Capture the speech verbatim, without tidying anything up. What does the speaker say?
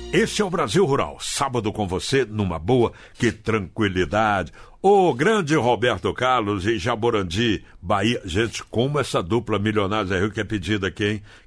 Esse é o Brasil Rural, sábado com você, numa boa, que tranquilidade. O grande Roberto Carlos e Jaborandi, Bahia. Gente, como essa dupla Milionários é Rio que é pedida aqui, hein?